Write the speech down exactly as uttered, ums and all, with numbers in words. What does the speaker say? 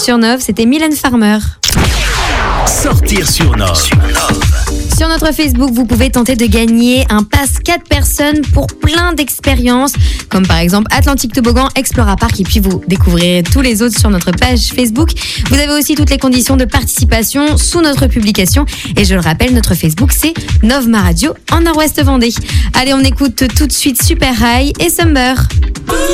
sur Nove, c'était Mylène Farmer. Sortir sur Nove. Sur notre Facebook, vous pouvez tenter de gagner un pass quatre personnes pour plein d'expériences, comme par exemple Atlantique Toboggan, Explora Park, et puis vous découvrirez tous les autres sur notre page Facebook. Vous avez aussi toutes les conditions de participation sous notre publication. Et je le rappelle, notre Facebook, c'est Nove Ma Radio en Nord-Ouest Vendée. Allez, on écoute tout de suite Super High et Summer.